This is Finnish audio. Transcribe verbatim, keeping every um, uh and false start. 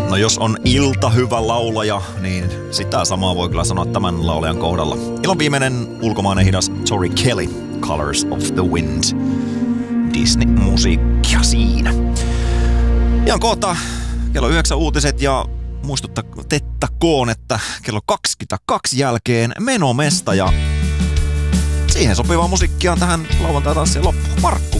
No jos on ilta hyvä laulaja, niin sitä samaa voi kyllä sanoa tämän laulajan kohdalla. Ilon viimeinen ulkomainen hidas Tori Kelly, Colors of the Wind. Disney-musiikkia siinä. Ihan kohta kello yhdeksän uutiset ja muistuttakoon, että kello kaksikymmentäkaksi jälkeen menomesta ja siihen sopivaa musiikkia tähän lauantai-tanssien loppuun. Markku,